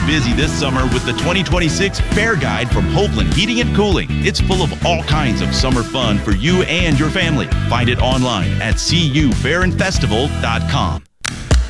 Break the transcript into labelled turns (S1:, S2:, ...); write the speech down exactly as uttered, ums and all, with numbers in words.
S1: busy this summer with the twenty twenty-six Fair Guide from Hopeland Heating and Cooling. It's full of all kinds of summer fun for you and your family. Find it online at c u fair and festival dot com.